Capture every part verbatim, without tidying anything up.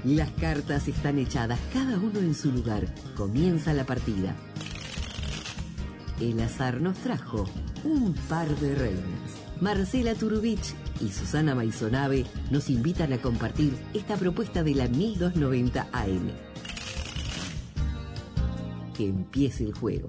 Las cartas están echadas, cada uno en su lugar. Comienza la partida. El azar nos trajo un par de reinas. Marcela Turubich y Susana Maisonave nos invitan a compartir esta propuesta de la mil doscientos noventa A M. Que empiece el juego.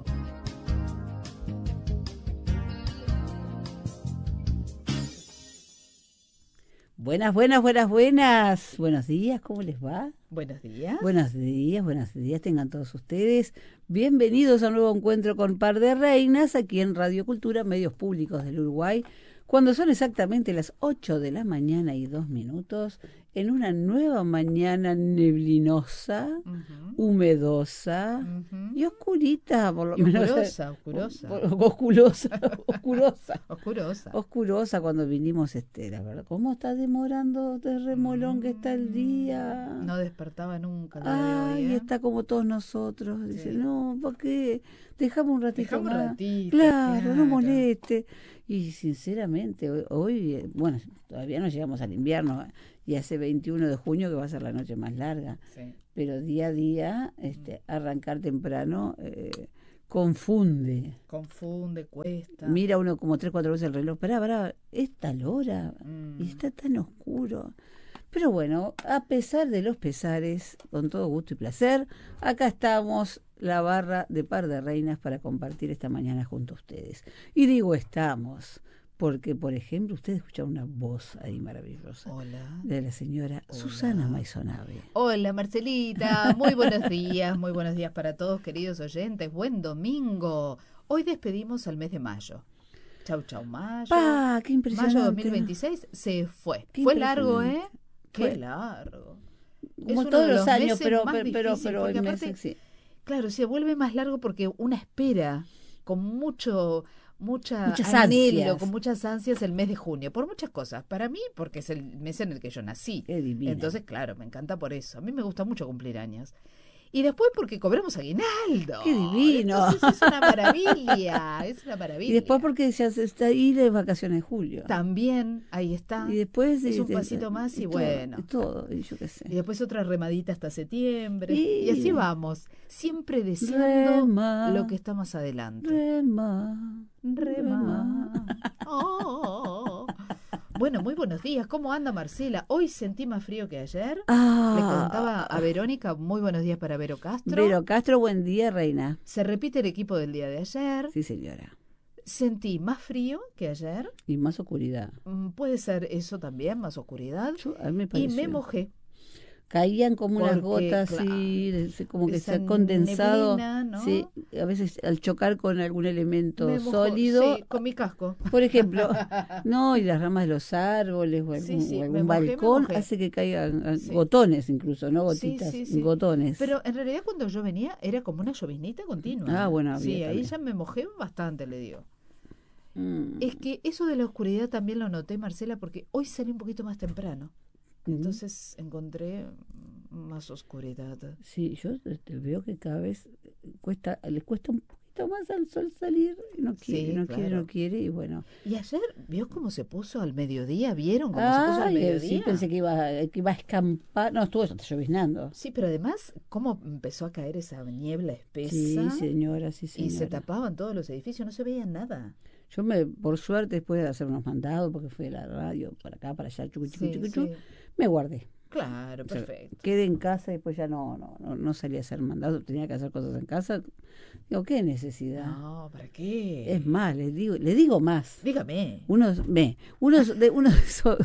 Buenas, buenas, buenas, buenas. Buenos días, ¿cómo les va? Buenos días. Buenos días, buenos días, tengan todos ustedes. Bienvenidos a un nuevo encuentro con Par de Reinas, aquí en Radio Cultura, Medios Públicos del Uruguay, cuando son exactamente las ocho de la mañana y dos minutos, en una nueva mañana neblinosa, uh-huh. humedosa uh-huh. y oscurita, por lo y menos. Oscurosa, oscurosa. Oscurosa, oscurosa. Oscurosa. Oscurosa cuando vinimos, este, la verdad. ¿Cómo está demorando de remolón mm, que está el día? No despertaba nunca. Ay, de hoy, ¿eh? Está como todos nosotros. Sí. Dice, no, ¿por qué? Dejamos un ratito Dejamos más. un ratito, claro, claro, no moleste. Y sinceramente, hoy, hoy, bueno, todavía no llegamos al invierno, y hace veintiuno de junio que va a ser la noche más larga. Sí. Pero día a día, este, arrancar temprano eh, confunde. Confunde, cuesta. Mira uno como tres, cuatro veces el reloj. Pará, pará, es tal hora Mm. y está tan oscuro. Pero bueno, a pesar de los pesares, con todo gusto y placer, acá estamos, la barra de Par de Reinas, para compartir esta mañana junto a ustedes. Y digo estamos, porque, por ejemplo, ustedes escuchan una voz ahí maravillosa. Hola. De la señora Hola. Susana Maisonave. Hola, Marcelita. Muy buenos días, muy buenos días para todos, queridos oyentes. Buen domingo. Hoy despedimos al mes de mayo. Chau, chau, mayo. ¡Pah! ¡Qué impresionante! Mayo dos mil veintiséis se fue. Qué Fue largo, ¿eh? Fue. Qué largo. Como es todos los años, pero, pero, pero, pero porque el aparte, mes, sí. Claro, se vuelve más largo porque una espera con mucho, mucha muchas anhelo, ansias. con muchas ansias el mes de junio, por muchas cosas. Para mí, porque es el mes en el que yo nací. Qué divina. Entonces, claro, me encanta por eso. A mí me gusta mucho cumplir años. Y después porque cobramos aguinaldo. ¡Qué divino! Entonces es una maravilla, es una maravilla. Y después porque ya se está ahí de vacaciones de julio. También, ahí está. Y después es y, un pasito más y, y bueno. Y todo, y yo qué sé. Y después otra remadita hasta septiembre. Y, y así vamos, siempre deseando rema, lo que está más adelante. Rema, rema. rema. Oh. Bueno, muy buenos días. ¿Cómo anda Marcela? Hoy sentí más frío que ayer. Ah, Le contaba a Verónica, muy buenos días para Vero Castro. Vero Castro, buen día, reina. Se repite el equipo del día de ayer. Sí, señora. Sentí más frío que ayer. Y más oscuridad. Puede ser eso también, más oscuridad. Yo, a mí me pareció. Y me mojé. Caían como unas Porque, gotas, claro, sí, como que esa se ha condensado. Neblina, ¿no? Sí, a veces al chocar con algún elemento me mojó, sólido. Sí, con mi casco. Por ejemplo, no, y las ramas de los árboles o algún, sí, sí, o algún mojé, balcón hace que caigan sí. gotones incluso, no gotitas, sí, sí, sí. gotones. Pero en realidad cuando yo venía era como una llovinita continua. Ah, bueno, había sí, también. ahí ya me mojé bastante, le digo. Mm. Es que eso de la oscuridad también lo noté, Marcela, porque hoy salí un poquito más temprano. Entonces mm. encontré más oscuridad. Sí, yo veo que cada vez cuesta, les cuesta un poquito más al sol salir, no quiere, sí, no claro. quiere, no quiere, y bueno. ¿Y ayer vio cómo se puso al mediodía? ¿Vieron cómo ah, se puso al mediodía? Sí, pensé que iba, que iba a escampar, no, estuvo lloviznando. Sí, pero además, cómo empezó a caer esa niebla espesa. Sí, señora, sí, señora. Y se tapaban todos los edificios, no se veía nada. Yo me, por suerte, después de hacer unos mandados, porque fui a la radio, para acá, para allá, chucu, chucu, sí, chucu, sí. chucu, me guardé. Claro, perfecto. O sea, quedé en casa y después ya no, no, no, no salí a hacer mandados, tenía que hacer cosas en casa. Digo, ¿qué necesidad? No, ¿para qué? Es más, le digo, le digo más. Dígame. Unos, me, unos de uno de esos,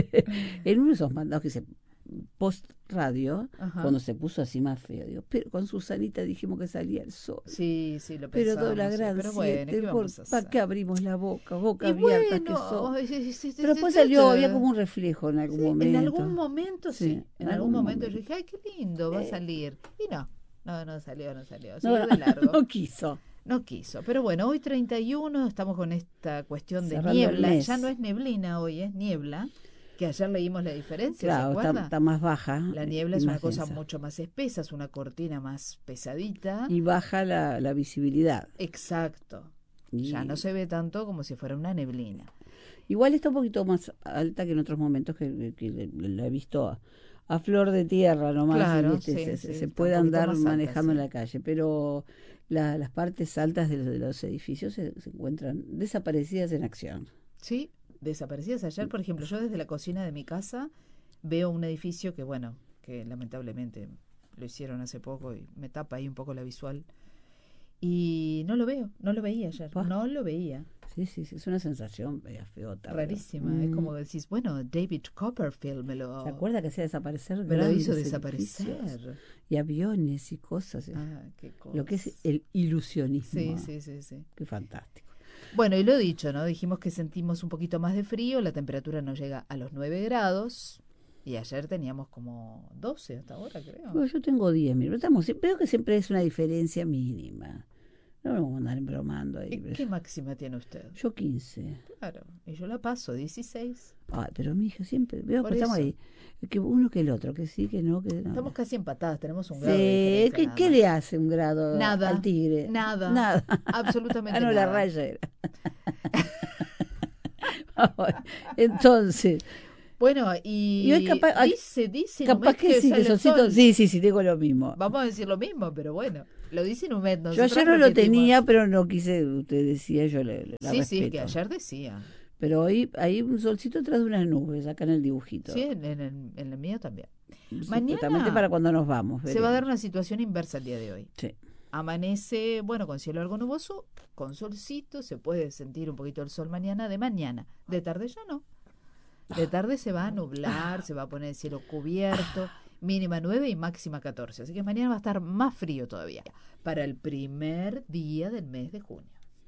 en uno de esos mandados que se post radio, Ajá. cuando se puso así más feo, digo, pero con Susanita dijimos que salía el sol. Sí, sí, lo pero pensamos. Pero la gran sí, pero bueno, siete, por, ¿para qué abrimos la boca? Boca y abierta bueno, que son. Sí, sí, pero después salió, había como un reflejo en algún sí, momento. En algún momento, sí. sí. En, en algún momento, momento yo dije, ay, qué lindo, va eh. a salir. Y no, no, no salió, no salió. Siguió no, de largo. No quiso. No quiso. Pero bueno, hoy treinta y uno, estamos con esta cuestión de Cerrando niebla. Ya no es neblina hoy, es niebla. Que ayer leímos la diferencia, claro, ¿se acuerda? Está, está más baja. La niebla es una cosa densa. Mucho más espesa, es una cortina más pesadita. Y baja la, la visibilidad. Exacto. Y... ya no se ve tanto como si fuera una neblina. Igual está un poquito más alta que en otros momentos que, que la he visto a flor de tierra nomás, Claro, y, este, sí, se, sí, se está puede un poquito andar más alta, manejando sí. en la calle, pero la- las partes altas de los, de los edificios se, se encuentran desaparecidas en acción. Sí, desaparecidas ayer, por ejemplo, yo desde la cocina de mi casa veo un edificio que, bueno, que lamentablemente lo hicieron hace poco y me tapa ahí un poco la visual. Y no lo veo, no lo veía ayer, Pa. no lo veía. Sí, sí, sí, es una sensación media feota. Rarísima, pero, es mm, como decís, bueno, David Copperfield me ¿Se lo, acuerda que hacía desaparecer me lo hizo grandes edificios desaparecer? y aviones y cosas? eh? Ah, qué Lo que es cosa. el ilusionismo. Sí, sí, sí, sí. Qué fantástico. Bueno, y lo dicho, ¿no? Dijimos que sentimos un poquito más de frío, la temperatura no llega a los nueve grados y ayer teníamos como doce hasta ahora, creo. Bueno, yo tengo diez mil, pero estamos, veo que siempre es una diferencia mínima. No nos vamos a andar embromando ahí. ¿Y pero- qué máxima tiene usted? Yo quince. Claro, y yo la paso, dieciséis. Ay, pero mi hija siempre, veo Por que estamos eso. ahí. Que uno que el otro, que sí, que no, que no. Estamos casi empatadas, tenemos un Sí, grado de diferencia ¿qué, nada qué más. le hace un grado Nada, al tigre? nada, Nada. absolutamente Ah, no, la nada. raya era. Entonces, Bueno, y, Y hoy capaz- ay, dice, dice capaz Numet que sí, sale que el solcito. sol. Sí, sí, sí, digo lo mismo. Vamos a decir lo mismo, pero bueno, lo dice Numet. Yo Nosotras ayer no lo repetimos. tenía, pero no quise, usted decía, yo le, le- la Sí, sí, es respeto. que ayer decía. Pero hoy hay un solcito atrás de unas nubes, acá en el dibujito. Sí, en, en, el- en el mío también. Supuestamente Mañana para cuando nos vamos. se va a dar veremos. una situación inversa el día de hoy. Sí. Amanece, bueno, con cielo algo nuboso, con solcito, se puede sentir un poquito el sol mañana, de mañana. De tarde ya no. De tarde se va a nublar, se va a poner el cielo cubierto, mínima nueve y máxima catorce. Así que mañana va a estar más frío todavía, para el primer día del mes de junio.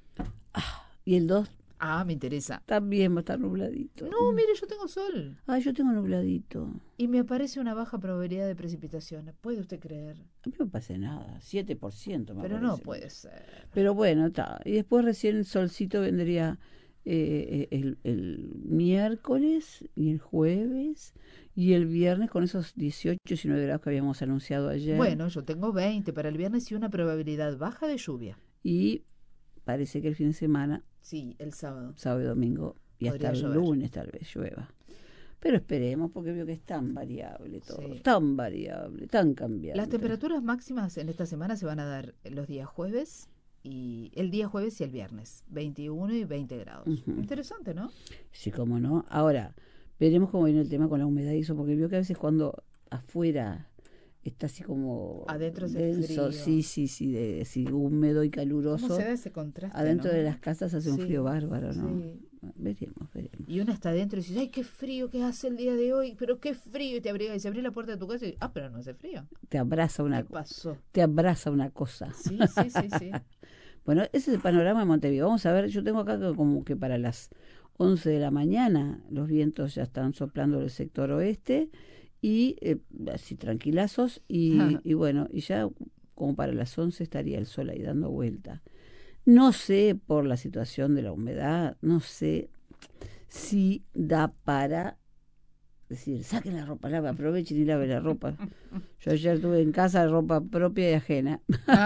Y el dos Ah, me interesa. también va a estar nubladito. No, mire, yo tengo sol. Ah, yo tengo nubladito. Y me aparece una baja probabilidad de precipitaciones. ¿Puede usted creer? A mí no me pasa nada, siete por ciento me Pero no parece. puede ser. Pero bueno, está. Y después recién el solcito vendría eh, el, el miércoles y el jueves y el viernes con esos dieciocho, diecinueve grados que habíamos anunciado ayer. Bueno, yo tengo veinte para el viernes y una probabilidad baja de lluvia. Y parece que el fin de semana, Sí, el sábado. sábado y domingo, y Podría hasta el llover. lunes tal vez llueva. Pero esperemos, porque veo que es tan variable todo, Sí. tan variable, tan cambiante. Las temperaturas máximas en esta semana se van a dar los días jueves y el día jueves y el viernes, veintiuno y veinte grados. Ujú. Interesante, ¿no? Sí, cómo no. Ahora, veremos cómo viene el tema con la humedad y eso, porque veo que a veces cuando afuera está así como Adentro hace denso, frío. sí, sí, sí, de, sí, húmedo y caluroso. ¿Cómo se da ese contraste? Adentro no? de las casas hace un Sí, frío bárbaro, ¿no? sí. Veremos, veremos. Y uno está adentro y dice, ay, qué frío que hace el día de hoy, pero qué frío, y te abriga, y se abre la puerta de tu casa y ah, pero no hace frío. Te abraza una, ¿Qué pasó? te abraza una cosa. Sí, sí, sí, sí. Bueno, ese es el panorama de Montevideo. Vamos a ver, yo tengo acá que como que para las once de la mañana los vientos ya están soplando del sector oeste y eh, así tranquilazos y, y bueno, y ya como para las once estaría el sol ahí dando vuelta. No sé por la situación de la humedad, no sé si da para decir, saquen la ropa, lava, aprovechen y laven la ropa. Yo ayer tuve en casa ropa propia y ajena.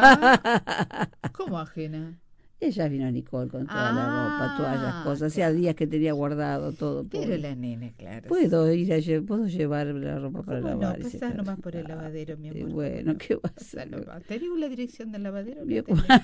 Ah, ¿cómo ajena? Ella vino Nicole con toda Ah, la ropa, toallas, cosas. Hacía claro. días que tenía guardado todo. Pero pobre. la nena, claro. Puedo ir a lle- puedo llevar la ropa para ¿Cómo no? lavar. dice, Pasás claro. nomás por el lavadero, mi Y amor. bueno, ¿qué va a Pasá hacer? nomás. ¿Te digo la dirección del lavadero? Vio La cómo- tenés.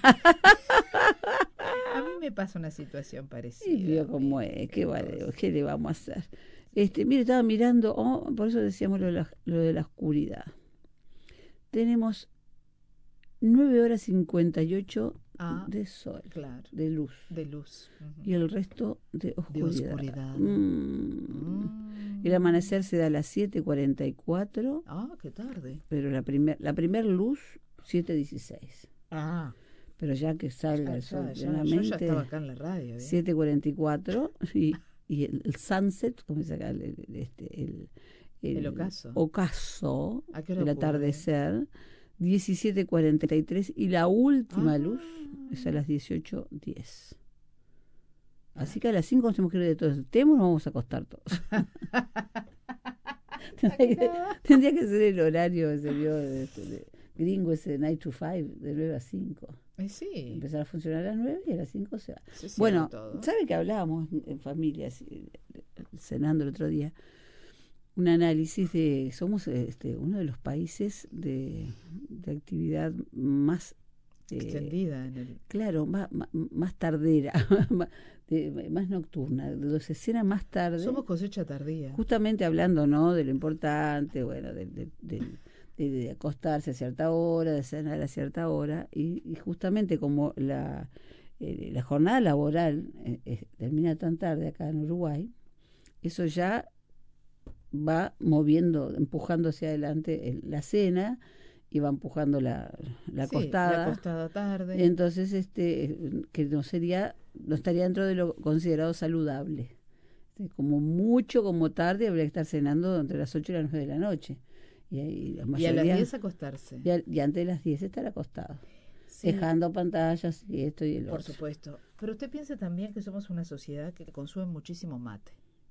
A mí me pasa una situación parecida. Y vio cómo mire, es, qué qué, vale, cosa. ¿qué le vamos a hacer? Este, mire, estaba mirando, oh, por eso decíamos lo de, la, lo de la oscuridad. Tenemos nueve horas cincuenta y ocho Ah, de sol, claro. de luz, De luz. Ujú. y el resto de De oscuridad. oscuridad. Mm. Mm. El amanecer se da a las siete cuarenta y cuatro, Ah, qué tarde. pero la primer, la primer luz siete dieciséis. Ah, Pero ya que salga ya, el ya, sol ya, yo ya plenamente, estaba acá en la radio. ¿eh? siete cuarenta y cuatro y, y el, el sunset, ¿cómo se llama? El, el- este, el, El ocaso. ocaso, ¿A qué hora el ocurre? atardecer, diecisiete cuarenta y tres y la última Ah. luz es a las dieciocho diez. Así que a las cinco nos tenemos que ir de todos. Temo, nos vamos a acostar todos. tendría, que, tendría que ser el horario ese, ¿vio? de, de, de gringo, ese de nine to five, de nueve a cinco. Eh, sí. Empezar a funcionar a las nueve y a las cinco se va. Se cierra Bueno, todo. ¿sabe que hablábamos en familia, así, cenando el otro día? un análisis de, somos este, uno de los países de, de actividad más eh, extendida en el... claro, más, más, más tardera, más, de, más nocturna, donde se cena más tarde. Somos cosecha tardía. Justamente hablando, ¿no?, de lo importante, bueno, de, de, de, de, de acostarse a cierta hora, de cenar a cierta hora, y, y justamente como la, eh, la jornada laboral eh, eh, termina tan tarde acá en Uruguay, eso ya va moviendo, empujando hacia adelante el, la cena, y va empujando la, la sí, acostada. La acostada tarde. Entonces, este, que no sería, no estaría dentro de lo considerado saludable. Como mucho, como tarde, habría que estar cenando entre las ocho y las nueve de la noche. Y, ahí, la mayoría, y a las diez acostarse. Y, a, y antes de las diez estar acostado. Sí. Dejando pantallas y esto y el Por otro. supuesto. Pero usted piensa también que somos una sociedad que consume muchísimo mate.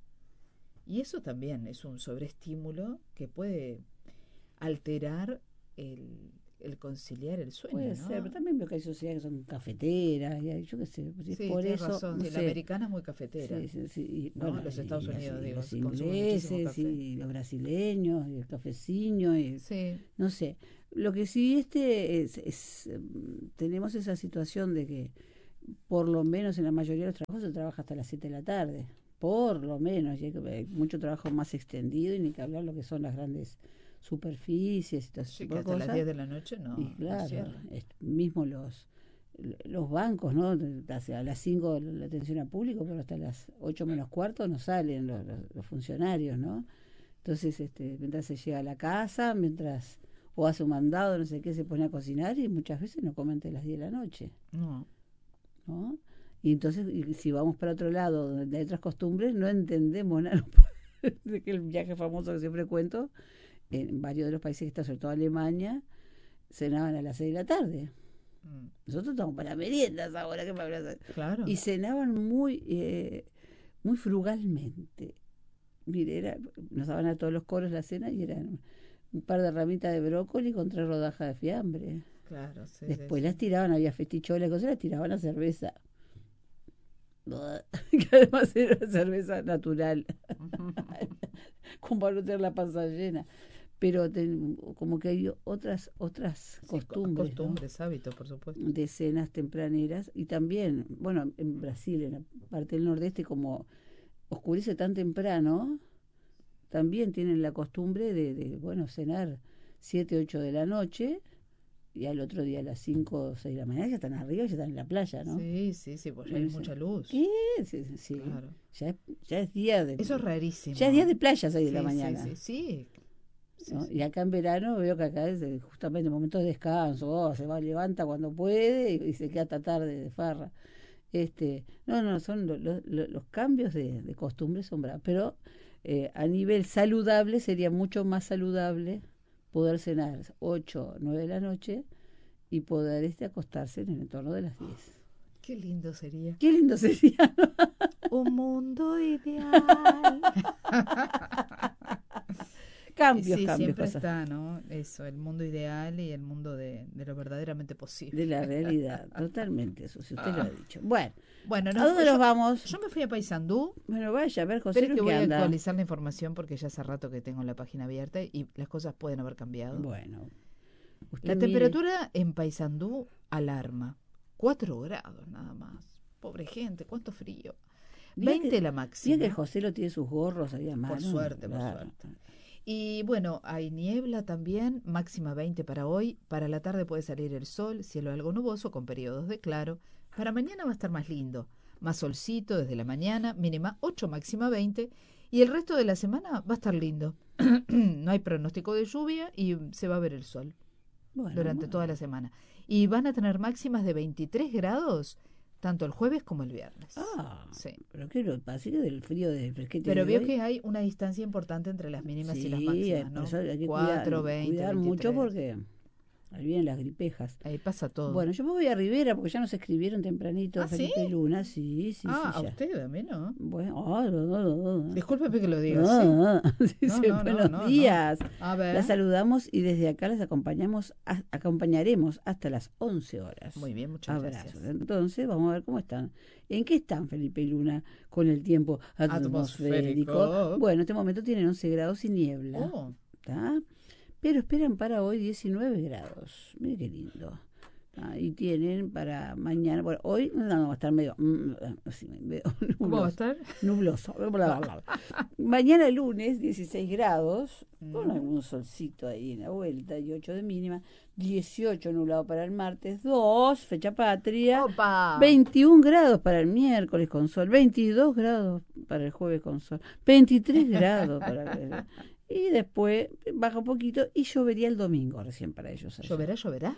Y eso también es un sobreestímulo que puede alterar el, el conciliar el sueño. Puede ¿no? ser, pero también veo que hay sociedades que son cafeteras, y hay, yo qué sé. Sí, por eso, razón. no sí, sé. La americana es muy cafetera. Sí, sí, sí. Y, ¿no? Bueno, los Estados y, Unidos, y digo, los ingleses café. Y los brasileños, y el cafecino, y sí. no sé. Lo que sí este es, es, tenemos esa situación de que por lo menos en la mayoría de los trabajos se trabaja hasta las siete de la tarde. Por lo menos, y hay, hay mucho trabajo más extendido, y ni que hablar lo que son las grandes superficies y todas sí, esas que hasta cosas. las diez de la noche no. Y claro, no es, mismo los los bancos, ¿no? A las cinco la atención al público, pero hasta las ocho menos cuarto no salen los, los, los funcionarios, ¿no? Entonces, este, mientras se llega a la casa, mientras o hace un mandado, no sé qué, se pone a cocinar, y muchas veces no come antes de las diez de la noche. No. ¿No? Y entonces, y si vamos para otro lado, donde hay otras costumbres, no entendemos nada de que el viaje famoso que siempre cuento, en varios de los países que está, sobre todo Alemania, cenaban a las seis de la tarde. Mm. Nosotros estamos para meriendas ahora, ¿qué me hablas? Claro. Y cenaban muy, eh, muy frugalmente. Mire, era, nos daban a todos los coros la cena y eran un par de ramitas de brócoli con tres rodajas de fiambre. Claro, sí, Después sí, las sí. tiraban, había festicholas, cosas, las tiraban a cerveza. Que además era una cerveza natural, como para no tener la panza llena. Pero ten, como que hay otras otras sí, costumbres, costumbres, ¿no? hábitos, por supuesto. De cenas tempraneras. Y también, bueno, en Brasil, en la parte del nordeste, como oscurece tan temprano, también tienen la costumbre de, de bueno, cenar siete, ocho de la noche, y al otro día a las cinco o seis de la mañana ya están arriba, ya están en la playa, ¿no? Sí, sí, sí, pues ya hay mucha luz. ¿Qué? Sí, sí, sí. Claro. Ya, es, ya es día de... Eso es rarísimo. Ya es día de playa, seis sí, de la mañana. Sí, sí, sí. ¿No? sí, Y acá en verano veo que acá es justamente momentos de descanso, oh, se va, levanta cuando puede y, y se queda hasta tarde de farra. Este, no, no, son lo, lo, lo, los cambios de, de costumbres son bravos, pero eh, a nivel saludable sería mucho más saludable poder cenar ocho, nueve de la noche y poder este acostarse en el entorno de las diez. Qué lindo sería. Qué lindo sería, ¿no? Un mundo ideal. Cambios, sí, cambios. Siempre cosas. está, ¿no? Eso, el mundo ideal y el mundo de, de lo verdaderamente posible. De la realidad, totalmente, eso, si usted ah. lo ha dicho. Bueno, bueno no, ¿a dónde yo, nos vamos? Yo me fui a Paysandú. Bueno, vaya, a ver, José, pero que voy a anda? actualizar la información porque ya hace rato que tengo la página abierta y las cosas pueden haber cambiado. Bueno. La mire. temperatura en Paysandú alarma. Cuatro grados nada más. Pobre gente, cuánto frío. veinte que, la máxima. Bien que José lo tiene sus gorros ahí a mano. Por suerte, claro. por suerte. Y bueno, hay niebla también, máxima veinte para hoy. Para la tarde puede salir el sol, cielo algo nuboso con periodos de claro. Para mañana va a estar más lindo, más solcito desde la mañana, mínima ocho, máxima veinte. Y el resto de la semana va a estar lindo. No hay pronóstico de lluvia y se va a ver el sol bueno, durante bueno. toda la semana. Y van a tener máximas de veintitrés grados tanto el jueves como el viernes. Ah, sí. Pero qué lo pasa del frío del fresquete. Pero de vio hoy. que hay una distancia importante entre las mínimas sí, y las máximas, ¿no? Hay que cuatro, cuidar, veinte, cuidar veintitrés. mucho porque Ahí vienen las gripejas. Ahí pasa todo. Bueno, yo me voy a Rivera porque ya nos escribieron tempranito. ¿Ah, Felipe sí? Luna, sí, sí, ah, sí. a Ya. usted, a mí no. Bueno, ah, no, no, no, no. Discúlpeme que lo diga, sí. Ah, ah, dice, No, no, no, buenos no, no. días. A ver. Las saludamos y desde acá las acompañamos, a- acompañaremos hasta las once horas. Muy bien, muchas Abrazos. gracias. Entonces, vamos a ver cómo están. ¿En qué están Felipe y Luna con el tiempo atmosférico? Atmosférico. Bueno, en este momento tienen once grados y niebla. Oh, ¿Tá? Pero esperan para hoy diecinueve grados. Mire qué lindo. Ah, y tienen para mañana, bueno, hoy no, va a estar medio, mm, así, medio ¿cómo va a nubloso. estar? Nubloso. Bla, bla, bla. Mañana lunes, dieciséis grados, con Mm. algún solcito ahí en la vuelta, y ocho de mínima. dieciocho nublado para el martes, dos, fecha patria. ¡Opa! veintiún grados para el miércoles con sol, veintidós grados para el jueves con sol, veintitrés grados para el... Y después baja un poquito y llovería el domingo recién para ellos. allá. ¿Lloverá, lloverá?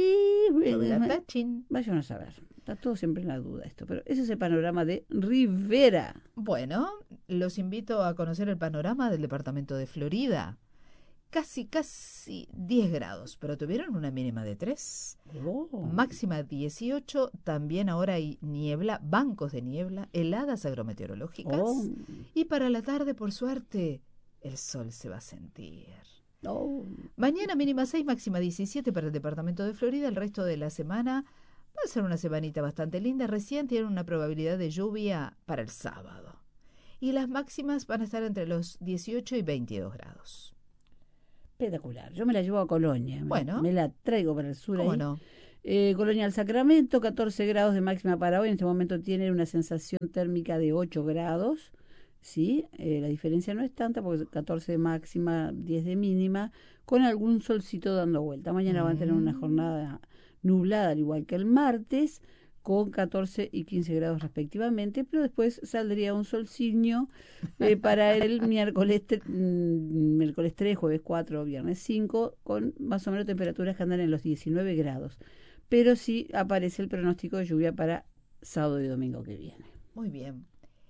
Y ¿Lloverá, eh, tachín? vayan a saber. Está todo siempre en la duda esto. Pero ese es el panorama de Rivera. Bueno, los invito a conocer el panorama del departamento de Florida. Casi, casi diez grados, pero tuvieron una mínima de tres. Oh. Máxima dieciocho, también ahora hay niebla, bancos de niebla, heladas agrometeorológicas. Oh. Y para la tarde, por suerte, el sol se va a sentir. Oh. Mañana mínima seis, máxima diecisiete para el departamento de Florida. El resto de la semana va a ser una semanita bastante linda. Recién tienen una probabilidad de lluvia para el sábado. Y las máximas van a estar entre los dieciocho y veintidós grados. Espectacular. Yo me la llevo a Colonia. Me- Bueno. Me la traigo para el sur ¿Cómo ahí. no? Eh, Colonia del Sacramento, catorce grados de máxima para hoy. En este momento tiene una sensación térmica de ocho grados. ¿Sí? Eh, la diferencia no es tanta porque catorce de máxima, diez de mínima, con algún solcito dando vuelta. Mañana van a tener una Mm. jornada nublada, al igual que el martes, con catorce y quince grados respectivamente, pero después saldría un solciño eh, para el miércoles, tre- mm, miércoles tres, jueves cuatro, viernes cinco, con más o menos temperaturas que andan en los diecinueve grados. Pero sí aparece el pronóstico de lluvia para sábado y domingo que viene. Muy bien.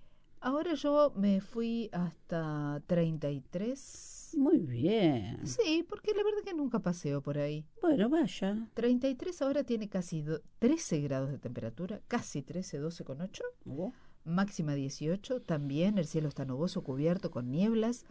Ahora yo me fui hasta treinta y tres. Muy bien. Sí, porque la verdad que nunca paseo por ahí. Bueno, vaya. treinta y tres ahora tiene casi do- trece grados de temperatura, casi trece, doce con ocho. Oh. Máxima dieciocho, también el cielo está nuboso, cubierto con nieblas.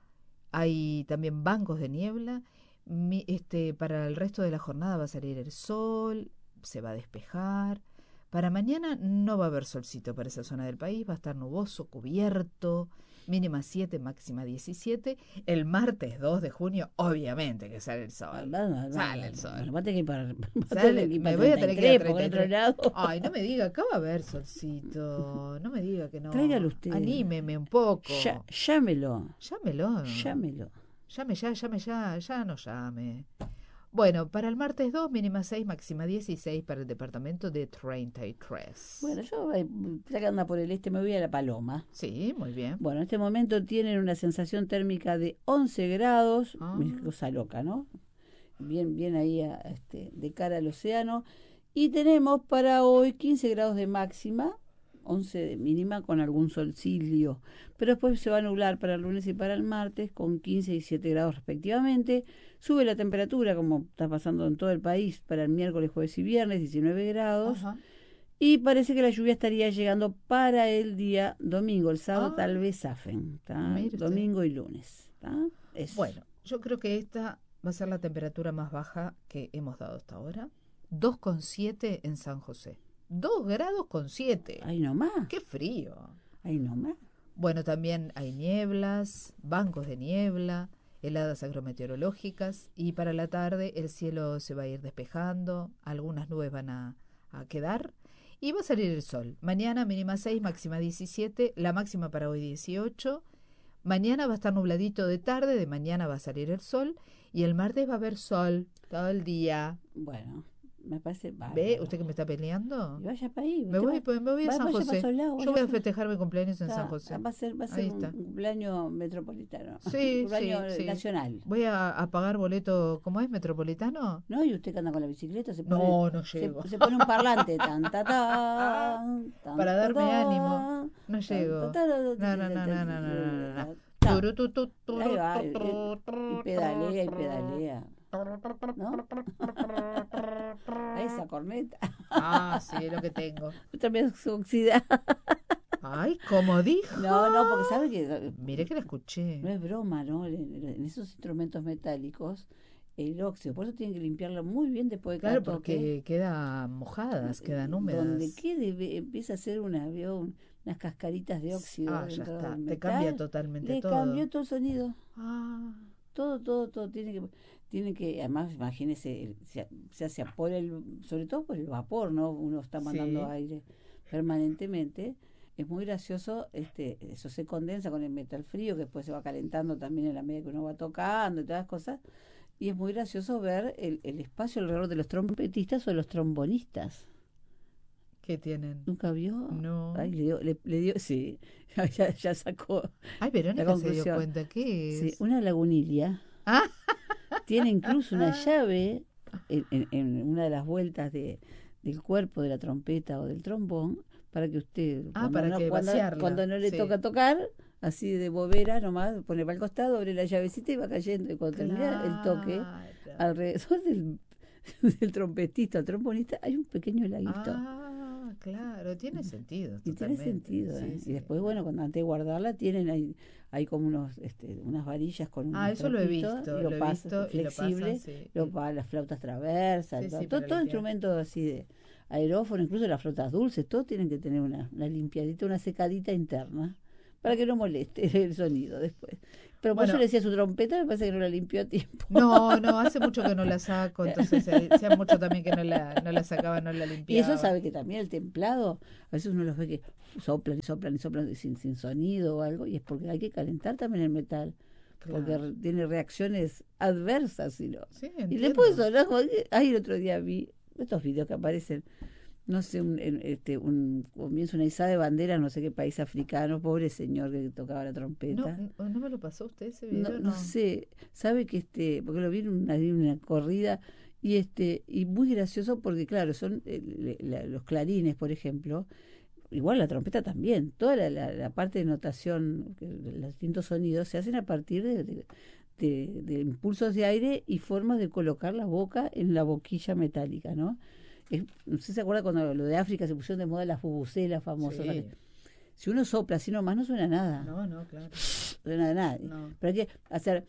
Hay también bancos de niebla. Mi- este, para el resto de la jornada va a salir el sol, se va a despejar. Para mañana no va a haber solcito para esa zona del país, va a estar nuboso, cubierto, mínima siete, máxima diecisiete. El martes dos de junio, obviamente que sale el sol. Sale el sol. Va a tener que ir para, va a Sale- tener que ir me para voy a tener que ir a treinta y tres, porque treinta y tres. otro lado. Ay, no me diga, acá va a haber solcito. No me diga que no. Tráigalo usted. Anímeme un poco. Ya- llámelo. Llámelo. Llámelo. Llame ya, llame ya, ya no llame. Bueno, para el martes dos, mínima seis, máxima dieciséis para el departamento de treinta y tres. Bueno, yo, eh, ya que anda por el este, me voy a La Paloma. Sí, muy bien. Bueno, en este momento tienen una sensación térmica de once grados. Ah. Mira qué cosa loca, ¿no? Bien, bien ahí a- este, de cara al océano. Y tenemos para hoy quince grados de máxima, once de mínima con algún solcilio. Pero después se va a nublar para el lunes y para el martes con quince y siete grados respectivamente. Sube la temperatura, como está pasando en todo el país, para el miércoles, jueves y viernes, diecinueve grados. Ajá. Y parece que la lluvia estaría llegando para el día domingo. El sábado Ah. tal vez zafen, ¿tá? Mire usted. Domingo y lunes, ¿tá? Eso. Bueno, yo creo que esta va a ser la temperatura más baja que hemos dado hasta ahora. dos coma siete en San José. dos grados con siete. Ahí nomás, ¡Qué frío! ahí nomás. Bueno, también hay nieblas, bancos de niebla, heladas agrometeorológicas y para la tarde el cielo se va a ir despejando, algunas nubes van a, a quedar y va a salir el sol. Mañana mínima seis, máxima diecisiete, la máxima para hoy dieciocho. Mañana va a estar nubladito de tarde, de mañana va a salir el sol y el martes va a haber sol todo el día. Bueno, me parece bárbaro. ¿Ve? ¿Usted que me está peleando? Y vaya para ahí. Me voy, pues, me voy a va- San vaya José. pa' esos lados, Yo voy vaya a pa- festejar mi cumpleaños en Está, San José. Va a ser, va a Ahí ser un está. cumpleaños metropolitano. Sí, cumpleaños sí, sí. nacional. Voy a, a pagar boleto, ¿cómo es? ¿Metropolitano? ¿No? ¿Y usted que anda con la bicicleta? Se pone, No, no se- llego. Se, pone un parlante. Tan, ta, tan, tan, Para ta, darme tan, ánimo. No tan, llego. ta, ta, ta, No, ta, no, no, ta, no, no, no, no, no. ta. Turu, tu, tu, turu, Ahí va, tu, y- tu, y pedalea y pedalea. ¿no? A esa corneta. Ah, sí, es lo que tengo. También oxida. Ay, ¿cómo dijo? No, no, porque sabe que Mire que la escuché. no es broma, ¿no? En, en esos instrumentos metálicos, el óxido, por eso tienen que limpiarlo muy bien después de cada Claro, toque. porque quedan mojadas, quedan húmedas. Donde quede, ve- empieza a hacer una, veo, un- unas cascaritas de óxido Ah, ya dentro está. del Te metal. cambia totalmente Le todo. cambió todo el sonido. Ah, Todo, todo, todo. Tiene que, tiene que, además, imagínese, el- se, se hace por el, sobre todo por el vapor, ¿no? Uno está mandando sí. aire permanentemente. Es muy gracioso, este, eso se condensa con el metal frío, que después se va calentando también en la medida que uno va tocando y todas las cosas. Y es muy gracioso ver el, el espacio alrededor de los trompetistas o de los trombonistas. ¿Qué tienen? ¿Nunca vio? No. Ay, le dio, le, le dio, sí, ya, ya sacó Ay, la Verónica se dio conclusión. cuenta. ¿Qué Sí, es? una lagunilla. Ah, Tiene incluso una llave en, en- en una de las vueltas de, del cuerpo de la trompeta o del trombón para que usted, Ah, cuando, para no, que cuando, vaciarla, cuando no le sí. toca tocar, así de bobera nomás, pone para el costado, abre la llavecita y va cayendo. Y cuando termina el toque, claro. alrededor del, del trompetista o trombonista hay un pequeño laguito. Ah, claro, tiene sentido. Y tiene Totalmente. sentido, Sí, ¿eh? sí, Y después, no. bueno, cuando antes de guardarla, tienen ahí, hay como unos, este, unas varillas con Ah, unos eso lo he trapitos, visto, y lo, lo he pasas visto y lo flexible, pasan, sí. lo y- pa- las flautas traversas, Sí, todo, sí, todo, para todo limpiar. instrumento así de aerófono, incluso las flautas dulces, todos tienen que tener una, una limpiadita, una secadita interna, para que no moleste el sonido después. Pero por eso Bueno, le decía su trompeta, me parece que no la limpió a tiempo. no, no, hace mucho que no la saco, entonces eh, hacía mucho también que no la, no la sacaba, no la Y eso limpiaba. sabe que también el templado, a veces uno los ve que soplan y soplan y soplan sin, sin sonido o algo, y es porque hay que calentar también el metal, porque Claro. re- tiene reacciones adversas, si no. Sí, Y le puede entiendo. sonar, porque- ay, el otro día vi estos videos que aparecen, no sé, un, en- este, un comienzo una izada de bandera, no sé qué país africano, pobre señor que tocaba la No, trompeta. no, ¿no me lo pasó usted ese No, video? no No. sé, sabe que este, porque lo vi en una, en una corrida y este, y muy gracioso porque claro, son eh, le- la- los clarines, por ejemplo, igual la trompeta también, toda la, la- la parte de notación, que los distintos sonidos se hacen a partir de, de, de- de impulsos de aire y formas de colocar la boca en la boquilla metálica, ¿no? Es- no sé si se acuerda cuando lo de África se pusieron de moda las bubucelas famosas. Sí. Si uno sopla así nomás no suena nada, No, no, claro. no suena de nada. No, Pero hay que hacer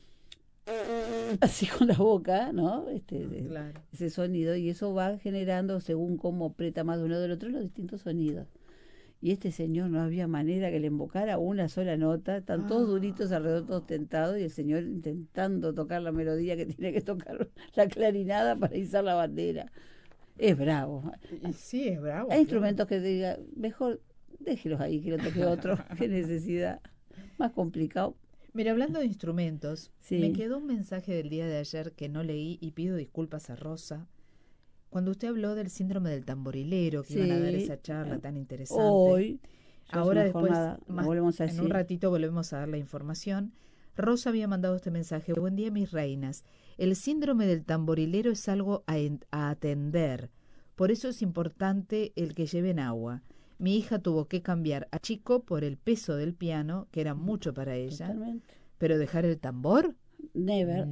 así con la boca, ¿no? Este, de- claro. ese sonido, y eso va generando, según cómo aprieta más de uno del otro, los distintos sonidos. Y este señor no había manera que le invocara una sola nota, están todos Ah. duritos alrededor, todos tentados, y el señor intentando tocar la melodía que tiene que tocar la clarinada para izar la bandera. Es bravo. Y, y sí, es bravo. Hay claro. instrumentos que diga, mejor déjelos ahí, que lo toque otro, qué necesidad. Más complicado. Mira, hablando de instrumentos, Sí. me quedó un mensaje del día de ayer que no leí y pido disculpas a Rosa. Cuando usted habló del síndrome del tamborilero, que iban a dar Sí. esa charla tan interesante. Hoy, ya es Ahora una después, jornada, lo más- volvemos a en un decir. ratito volvemos a dar la información. Rosa había mandado este mensaje. Buen día, mis reinas. El síndrome del tamborilero es algo a, en- a atender. Por eso es importante el que lleven agua. Mi hija tuvo que cambiar a Chico por el peso del piano, que era mucho para ella. Totalmente. Pero dejar el tambor, Never.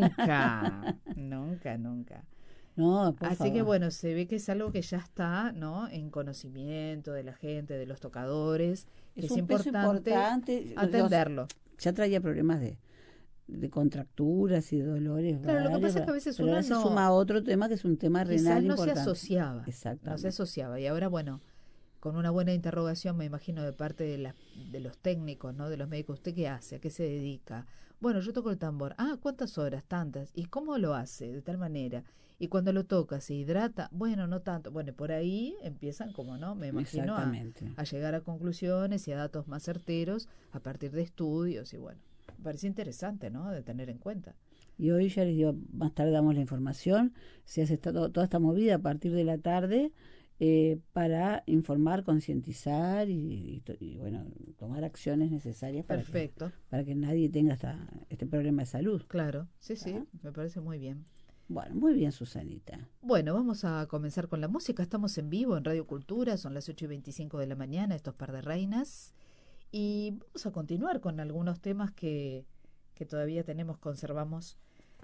nunca, nunca, nunca. No, por Así favor. que bueno, se ve que es algo que ya está, ¿no? En conocimiento de la gente, de los tocadores, que es es, un peso importante, importante. atenderlo. Ya traía problemas de, de contracturas y de dolores. Claro, lo que varios, pasa es que a veces pero uno ahora se no- suma otro tema que es un tema Quizás renal no importante. se asociaba, no Exactamente. se asociaba. Y ahora, bueno, con una buena interrogación, me imagino, de parte de, la, de los técnicos, ¿no? De los médicos, ¿usted qué hace? ¿A qué se dedica? Bueno, yo toco el tambor. Ah, ¿cuántas horas? Tantas. ¿Y cómo lo hace? De tal manera. Y cuando lo toca, ¿se hidrata? Bueno, no tanto. Bueno, por ahí empiezan, como no, me imagino, a, Exactamente. a llegar a conclusiones y a datos más certeros a partir de estudios. Y bueno, me parece interesante, ¿no? De tener en cuenta. Y hoy ya les digo, más tarde damos la información. Se hace esta- toda esta movida a partir de la tarde eh, para informar, concientizar y, y to- y, bueno, tomar acciones necesarias para que, Perfecto. para que nadie tenga esta, este problema de salud. Claro, sí, sí, Ah. me parece muy bien. Bueno, muy bien, Susanita. Bueno, vamos a comenzar con la música. Estamos en vivo en Radio Cultura, son las ocho y veinticinco de la mañana, estos par de reinas. Y vamos a continuar con algunos temas que, que todavía tenemos, conservamos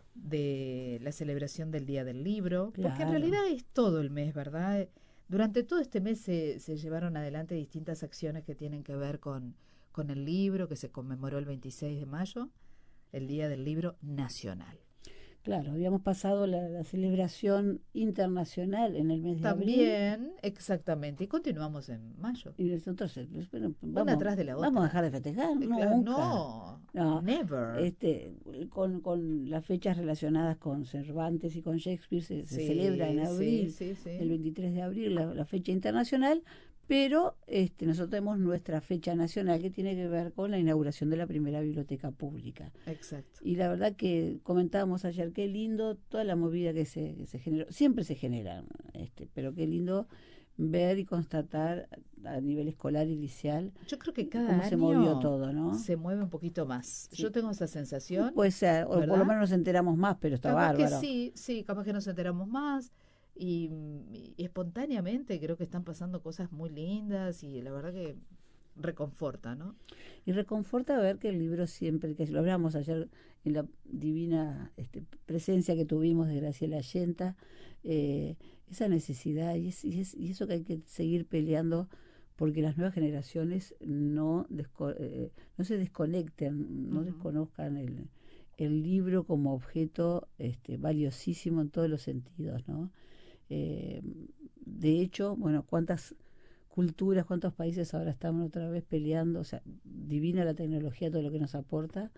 de la celebración del Día del Libro, Claro. porque en realidad es todo el mes, ¿verdad? Durante todo este mes se, se llevaron adelante distintas acciones que tienen que ver con, con el libro, que se conmemoró el veintiséis de mayo, el Día del Libro Nacional. Claro, habíamos pasado la, la celebración internacional en el mes de abril. También, exactamente, y continuamos en mayo. Y nosotros, eh, pues, bueno, Una vamos, atrás de la vamos a otra. dejar de festejar, Eh, claro, nunca. no, No, never. Este, con, con las fechas relacionadas con Cervantes y con Shakespeare se, se Sí, celebra en sí, abril, sí, sí. el veintitrés de abril, la, la fecha internacional, pero este, nosotros tenemos nuestra fecha nacional que tiene que ver con la inauguración de la primera biblioteca pública. Exacto. Y la verdad que comentábamos ayer, qué lindo toda la movida que se, que se generó, siempre se genera, este, pero qué lindo ver y constatar a nivel escolar y liceal Yo creo que cada cómo año se movió todo, ¿no? se mueve un poquito más. Sí. Yo tengo esa sensación. Puede ser, o por ¿verdad? lo menos nos enteramos más, pero está Capaz que bárbaro. sí, sí, capaz que nos enteramos más y, y espontáneamente creo que están pasando cosas muy lindas y la verdad que reconforta, ¿no? Y reconforta ver que el libro siempre, que lo hablamos ayer en la divina este, presencia que tuvimos de Graciela Allenta, eh, esa necesidad y, es, y, es, y eso que hay que seguir peleando porque las nuevas generaciones no, desco eh, no se desconecten, no Uh-huh. desconozcan el, el libro como objeto este, valiosísimo en todos los sentidos, ¿no? Eh, de hecho, bueno, cuántas culturas, cuántos países ahora estamos otra vez peleando, o sea, divina la tecnología, todo lo que nos aporta,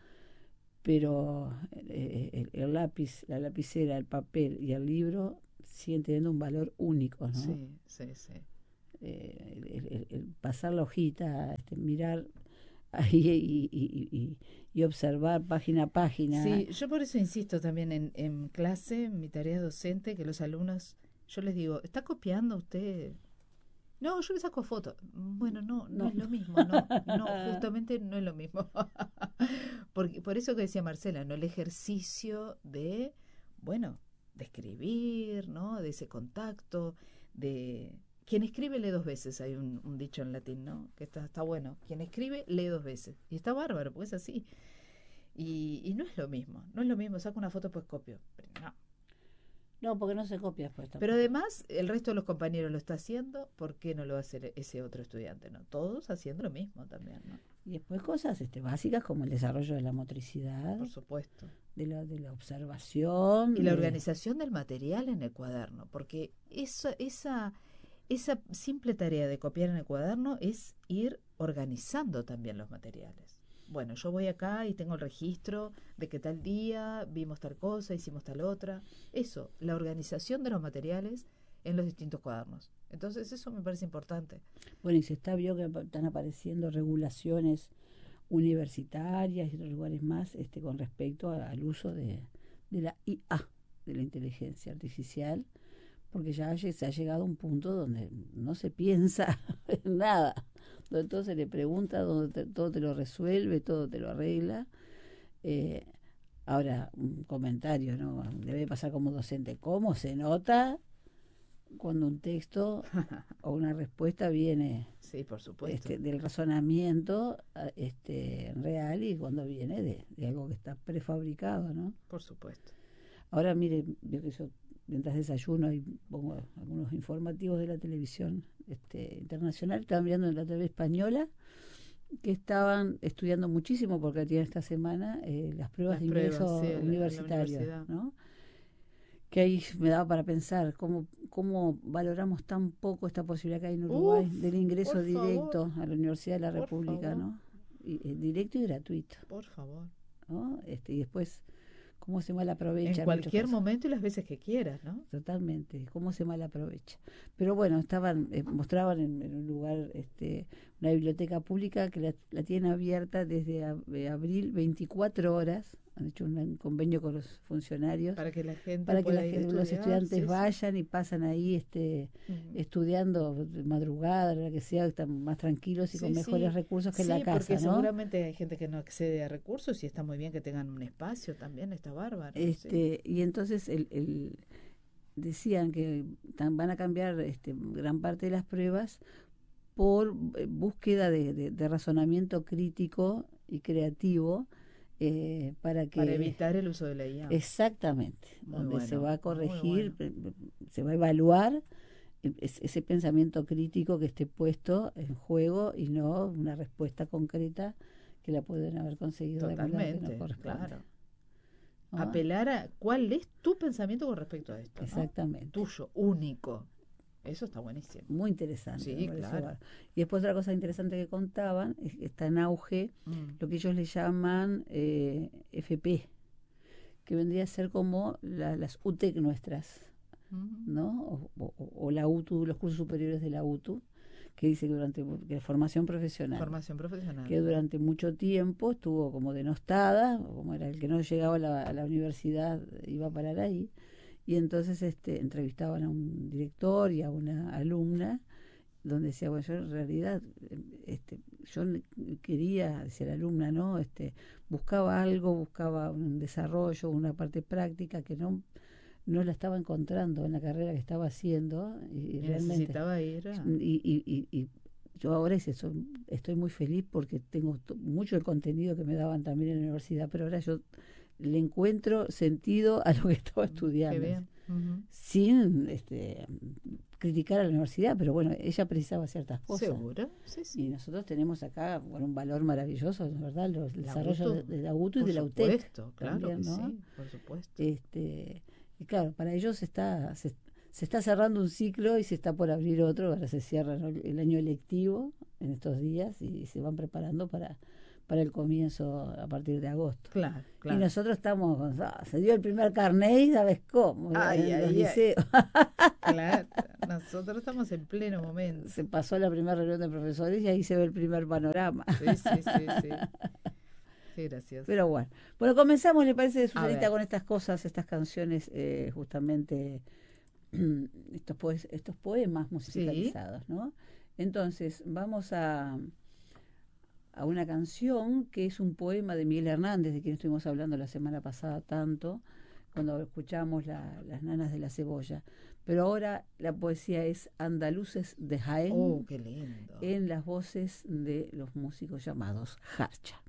pero eh, el, el lápiz, la lapicera, el papel y el libro siguen teniendo un valor único, ¿no? Sí, sí, sí. Eh, el, el, el pasar la hojita, este, mirar ahí y, y, y, y observar página a página. Sí, yo por eso insisto también en, en clase, en mi tarea docente, que los alumnos, yo les digo, ¿está copiando usted? No, yo le saco fotos. Bueno, no, no, No. es lo mismo, no, no, justamente no es lo mismo. Porque, por eso que decía Marcela, ¿no? El ejercicio de, bueno, de escribir, ¿no? De ese contacto, de... Quien escribe lee dos veces, hay un, un dicho en latín, ¿no? Que está, está bueno. Quien escribe lee dos veces. Y está bárbaro, porque es así. Y, y no es lo mismo, no es lo mismo, saco una foto pues copio. Pero no. No, porque no se copia después tampoco. Pero además, el resto de los compañeros lo está haciendo, ¿por qué no lo va a hacer ese otro estudiante? ¿No? Todos haciendo lo mismo también, ¿no? Y después cosas este, básicas como el desarrollo de la motricidad, Por supuesto. de la, de la observación. Y la de- organización del material en el cuaderno, porque esa, esa, esa simple tarea de copiar en el cuaderno es ir organizando también los materiales. Bueno, yo voy acá y tengo el registro de que tal día vimos tal cosa, hicimos tal otra. Eso, la organización de los materiales en los distintos cuadernos. Entonces eso me parece importante. Bueno, y se está vio que apa- están apareciendo regulaciones universitarias y otros lugares más este, con respecto a- al uso de, de la I A, de la inteligencia artificial, porque ya lle- se ha llegado a un punto donde no se piensa en nada, donde todo se le pregunta, donde te- todo te lo resuelve, todo te lo arregla. Eh, ahora, un comentario, ¿no? Debe pasar como docente, ¿cómo se nota cuando un texto o una respuesta viene Sí, por supuesto. este, del razonamiento a- este, real y cuando viene de, de algo que está prefabricado, ¿no? Por supuesto. Ahora, mire, yo que yo mientras desayuno y pongo algunos informativos de la televisión este, internacional, estaban mirando en la T V española que estaban estudiando muchísimo porque tienen esta semana eh, las pruebas Las de pruebas, ingreso sí, a la- a la universitario, universidad. ¿no? Que ahí me daba para pensar cómo, cómo valoramos tan poco esta posibilidad que hay en Uruguay Uf, del ingreso por directo favor. a la Universidad de la Por República, favor. ¿no? Y, eh, directo y gratuito, Por favor. ¿no? Este, y después cómo se mal aprovecha En muchos cualquier casos. momento y las veces que quieras, ¿no? Totalmente, cómo se mal aprovecha. Pero bueno, estaban, eh, mostraban en, en un lugar, este, una biblioteca pública que la, la tienen abierta desde ab- eh, abril, veinticuatro horas. Han hecho un, un convenio con los funcionarios Para que la gente para que pueda la ir a gente- los estudiar, estudiantes sí, sí. vayan y pasan ahí este, Ujú. estudiando de madrugada, la que sea, están más tranquilos y con Sí, mejores sí. recursos que en Sí, la casa, porque ¿no? seguramente hay gente que no accede a recursos y está muy bien que tengan un espacio también, está bárbaro. sí. Este, y entonces el, el, decían que tan- van a cambiar este, gran parte de las pruebas por eh, búsqueda de, de- de razonamiento crítico y creativo eh, para que... Para evitar el uso de la I A. Exactamente, Muy donde bueno, se va a muy corregir, bueno. se va a evaluar ese pensamiento crítico que esté puesto en juego y no una respuesta concreta que la pueden haber conseguido de manera que no Totalmente, corresponde. claro. ¿No? Apelar a cuál es tu pensamiento con respecto a esto, ¿no? Exactamente. Tuyo, único. Eso está buenísimo. Muy interesante. Sí, me pareció claro. bárbaro. Y después otra cosa interesante que contaban es que está en auge Mm. lo que ellos le llaman eh, F P, que vendría a ser como la- las U T E C nuestras, Mm. ¿no? O, o- o la U T U, los cursos superiores de la U T U, que dice que durante que es formación profesional, Formación profesional. que durante mucho tiempo estuvo como denostada, como era el que no llegaba a la, a la universidad iba a parar ahí, y entonces este entrevistaban a un director y a una alumna donde decía, bueno, yo en realidad este yo quería, decía la alumna, ¿no? Este buscaba algo, buscaba un desarrollo, una parte práctica que no no la estaba encontrando en la carrera que estaba haciendo y, Y realmente necesitaba ir a... y, y, y, y yo ahora es eso, estoy muy feliz porque tengo t- mucho el contenido que me daban también en la universidad, pero ahora yo le encuentro sentido a lo que estaba estudiando, Qué bien. Ujú. sin este, criticar a la universidad, pero bueno, ella precisaba ciertas cosas. ¿Seguro? Sí, sí. Y nosotros tenemos acá bueno, un valor maravilloso, ¿no es verdad? Los, el La desarrollo U T U, de, de la U T U y por de la U T E C. supuesto, claro También, que ¿no? sí, por supuesto. Este, y claro, para ellos está, se, se está cerrando un ciclo y se está por abrir otro, ahora se cierra, ¿no? el año lectivo en estos días y se van preparando para, para el comienzo a partir de agosto. Claro, Y claro. nosotros estamos, ah, se dio el primer carnet y ¿sabes cómo? Ay, en los ay, ay. liceos. Claro, nosotros estamos en pleno momento. Se pasó la primera reunión de profesores y ahí se ve el primer panorama. Sí, sí, sí, sí. Qué gracioso. Pero bueno, bueno, comenzamos, ¿le parece, Susanita, ver. con estas cosas, estas canciones, eh, justamente estos, poes- estos poemas musicalizados, ¿no? Entonces, vamos a, a una canción que es un poema de Miguel Hernández, de quien estuvimos hablando la semana pasada tanto, cuando escuchamos la- Las nanas de la cebolla. Pero ahora la poesía es Andaluces de Jaén, Oh, qué lindo. en las voces de los músicos llamados Jarcha.